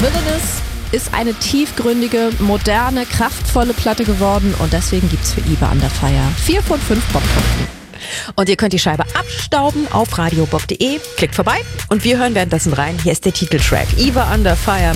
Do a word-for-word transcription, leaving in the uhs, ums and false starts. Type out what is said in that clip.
Villainous ist eine tiefgründige, moderne, kraftvolle Platte geworden und deswegen gibt's für Eva Under Fire vier von fünf Bobpunkten. Und ihr könnt die Scheibe abstauben auf radiobob punkt de. Klickt vorbei und wir hören währenddessen rein. Hier ist der Titeltrack Eva Under Fire